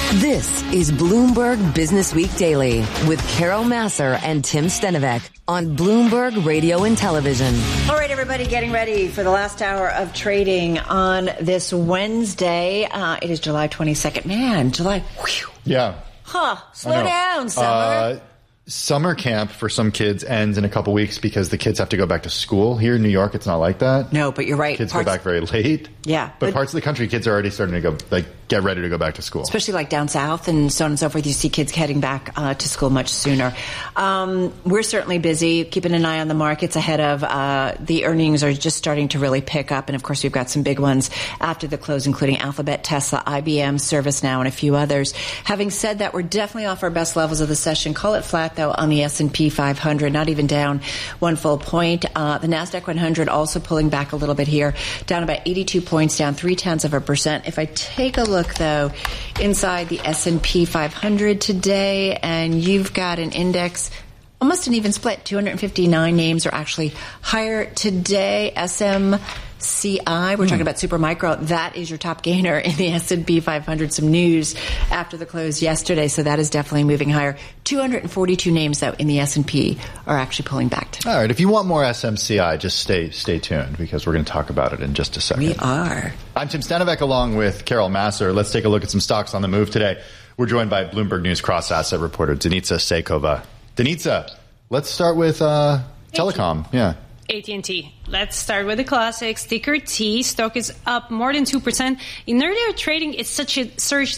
This is Bloomberg Business Week Daily with Carol Massar and Tim Stenovec on Bloomberg Radio and Television. All right, everybody, getting ready for the last hour of trading on this Wednesday. It is July 22nd. Man, July. Whew. Yeah. Slow down, summer. Summer camp for some kids ends in a couple weeks because the kids have to go back to school. Here in New York, it's not like that. No, but you're right. Kids go back very late. Yeah. But parts of the country, kids are already starting to go, get ready to go back to school. Especially like down south and so on and so forth. You see kids heading back to school much sooner. We're certainly busy, keeping an eye on the markets ahead of the earnings are just starting to really pick up. And of course, we've got some big ones after the close, including Alphabet, Tesla, IBM, ServiceNow, and a few others. Having said that, we're definitely off our best levels of the session. Call it flat, though, on the S&P 500, not even down 1 full point. The NASDAQ 100 also pulling back a little bit here, down about 82 points, down 0.3%. If I take a look, though, inside the S&P 500 today, and you've got an index, almost an even split. 259 names are actually higher today. SMCI, we're talking about Supermicro. That is your top gainer in the S&P 500. Some news after the close yesterday, so that is definitely moving higher. 242 names, though, in the S&P are actually pulling back today. All right. If you want more SMCI, just stay tuned because we're going to talk about it in just a second. We are. I'm Tim Stenovec along with Carol Massar. Let's take a look at some stocks on the move today. We're joined by Bloomberg News cross-asset reporter Denitsa Seikova. Denitsa, let's start with telecom. Yeah. AT&T. Let's start with the classics. Ticker T. Stock is up more than 2%. In earlier trading, it surged